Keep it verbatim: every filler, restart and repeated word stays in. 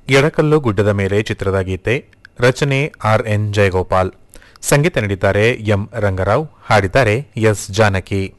ಎಡಕಲ್ಲು ಗುಡ್ಡದ ಮೇಲೆ ಚಿತ್ರದ ಗೀತೆ. ರಚನೆ ಆರ್ ಎನ್ ಜಯಗೋಪಾಲ್. ಸಂಗೀತ ನೀಡಿದ್ದಾರೆ ಎಂ ರಂಗರಾವ್. ಹಾಡಿದ್ದಾರೆ ಎಸ್ ಜಾನಕಿ.